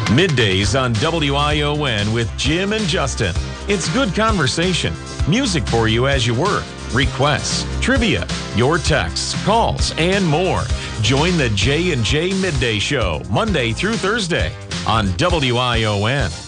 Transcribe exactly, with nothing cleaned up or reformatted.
Middays on W I O N with Jim and Justin. It's good conversation, music for you as you work, requests, trivia, your texts, calls, and more. Join the J and J Midday Show Monday through Thursday on W I O N.